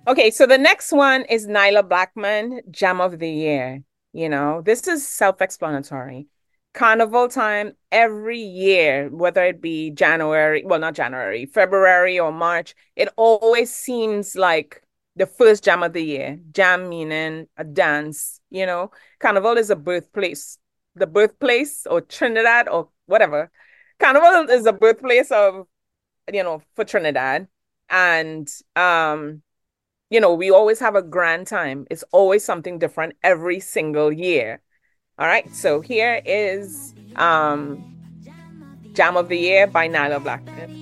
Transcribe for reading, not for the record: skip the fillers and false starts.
Okay, so the next one is Nyla Blackman, Jam of the Year. This is self-explanatory. Carnival time every year, whether it be January, well, not January, February or March, it always seems like the first jam of the year. Jam meaning a dance. Carnival is a birthplace, the birthplace or Trinidad or whatever. Carnival is the birthplace for Trinidad. And we always have a grand time. It's always something different every single year. All right. So here is Jam of the Year by Nyla Black.